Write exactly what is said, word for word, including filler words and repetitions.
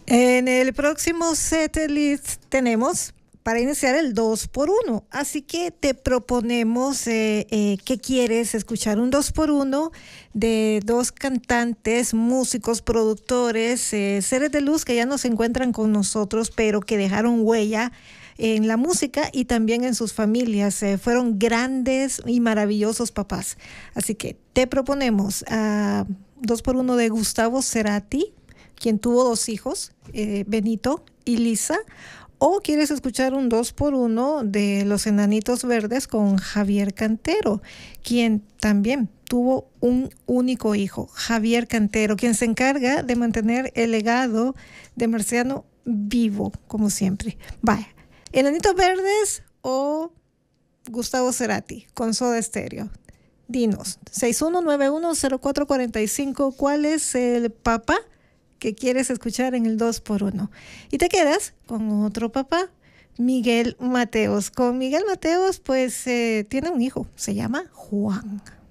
En el próximo set list tenemos para iniciar el dos por uno, así que te proponemos eh, eh, ¿qué quieres? Escuchar un dos por uno de dos cantantes, músicos, productores, eh, seres de luz que ya no se encuentran con nosotros, pero que dejaron huella en la música y también en sus familias. Eh, fueron grandes y maravillosos papás. Así que te proponemos a dos por uno de Gustavo Cerati, quien tuvo dos hijos, eh, Benito y Lisa. ¿O quieres escuchar un dos por uno de Los Enanitos Verdes con Javier Cantero, quien también tuvo un único hijo, Javier Cantero, quien se encarga de mantener el legado de Marciano vivo, como siempre? Vaya, ¿Enanitos Verdes o Gustavo Cerati con Soda Stereo? Dinos, seis uno nueve uno cero cuatro cuatro cinco, ¿cuál es el papá que quieres escuchar en el dos por uno? Y te quedas con otro papá, Miguel Mateos. Con Miguel Mateos, pues eh, tiene un hijo, se llama Juan.